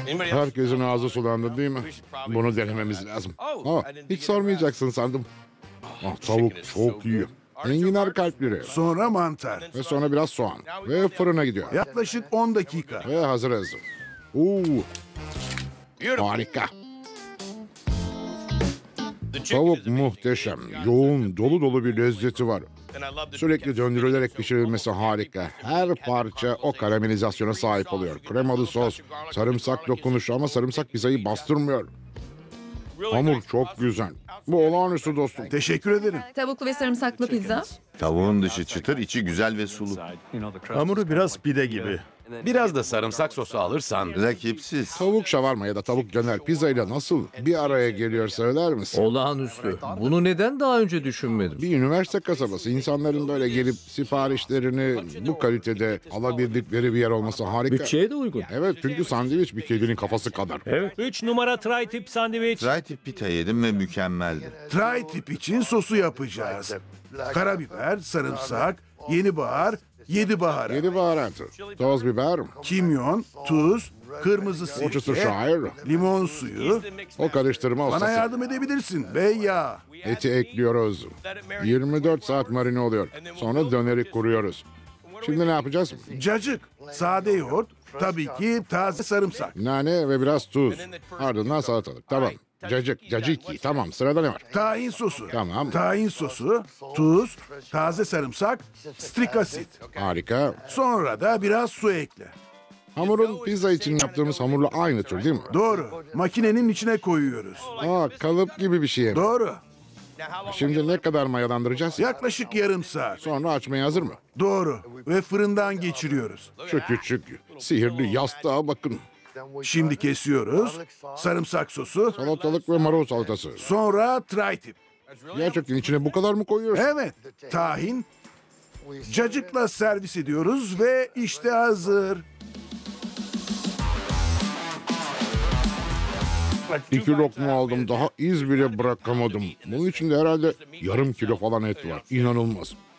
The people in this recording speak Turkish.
Herkesin ağzı sulandı değil mi? Bunu denememiz lazım. Hiç sormayacaksın sandım. Tavuk çok iyi. Enginar kalpleri. Sonra mantar. Ve sonra biraz soğan. Ve fırına gidiyor. Yaklaşık 10 dakika. Ve hazırız. Harika. Tavuk muhteşem. Yoğun, dolu dolu bir lezzeti var. Sürekli döndürülerek pişirilmesi harika. Her parça o karamelizasyona sahip oluyor. Kremalı sos, sarımsak dokunuşu ama sarımsak pizzayı bastırmıyor. Hamur çok güzel. Bu olağanüstü dostum. Teşekkür ederim. Tavuklu ve sarımsaklı pizza. Tavuğun dışı çıtır, içi güzel ve sulu. Hamuru biraz pide gibi. Biraz da sarımsak sosu alırsan. Rakipsiz. Tavuk şavarma ya da tavuk döner pizzayla nasıl bir araya geliyor söyler misin? Olağanüstü. Bunu neden daha önce düşünmedim? Bir üniversite kasabası. İnsanların böyle gelip siparişlerini bu kalitede alabildikleri bir yer olması harika. Bütçeye de uygun. Evet, çünkü sandviç bir kedinin kafası kadar. 3 numara tri-tip sandviç. Tri-tip pita yedim ve mükemmeldi. Tri-tip için sosu yapacağız. Karabiber, sarımsak, yeni bahar, 7 baharat, 7 baharatı, toz biber, kimyon, tuz, kırmızı Worcestershire, sirke, limon suyu. o karıştırma Bana ustası. yardım edebilirsin ve yağ. Eti ekliyoruz. 24 saat marine oluyor. Sonra döneri kuruyoruz. Şimdi ne yapacağız? Cacık, sade yoğurt, tabii ki taze sarımsak. Nane ve biraz tuz. Ardından salatalık. Tamam. Caciki. Tamam. Sırada ne var? Tahin sosu. Tamam. Tahin sosu, tuz, taze sarımsak, strik asit. Harika. Sonra da biraz su ekle. Hamurun pizza için yaptığımız hamurla aynı tür değil mi? Doğru. Makinenin içine koyuyoruz. Kalıp gibi bir şey. Doğru. Şimdi ne kadar mayalandıracağız? Yaklaşık yarım saat. Sonra açmaya hazır mı? Doğru. Ve fırından geçiriyoruz. Şu küçük, sihirli yastığa bakın. Şimdi kesiyoruz. Sarımsak sosu. Salatalık ve marul salatası. Sonra tri-tip. Gerçekten içine bu kadar mı koyuyorsun? Evet. Tahin. Cacıkla servis ediyoruz ve işte hazır. 2 lokma aldım. Daha iz bile bırakamadım. Bunun içinde herhalde yarım kilo falan et var. İnanılmaz.